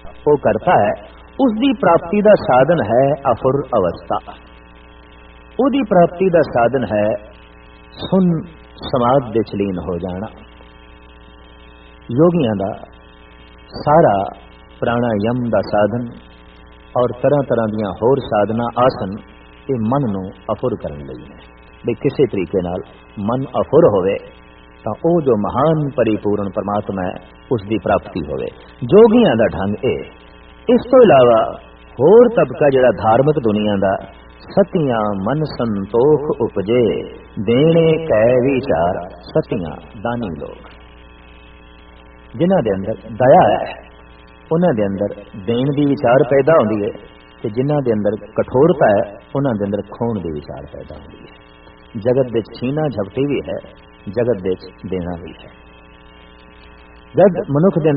वो करता है, उसकी प्राप्ति का साधन है अफुर अवस्था। उसकी प्राप्ति का साधन है सुन समाध दे लीन हो जाना। योगियां दा सारा प्राणायाम का साधन और तरह तरह दियां होर साधना आसन ये मन नूं अफुर करन लई ने। भी किसी तरीके नाल मन अफुर होवे तां ओ जो महान परिपूर्ण परमात्मा है उसकी प्राप्ति होवे। जोगियां दा ढंग इस तो इलावा होर तबका जिहड़ा धार्मिक दुनिया दा सतियां मन संतोख उपजे देने कै विचार। सतियां दानी लोग जिन्हां दे अंदर दया है, उन्हां दे अंदर देण दी विचार पैदा होंदी है, ते जिन्हां दे अंदर कठोरता है उन्हां दे अंदर खोण दी विचार पैदा होंदी है। जगत दे छीना झपटी भी है, जगत दे देना भी है। जब मनुख दे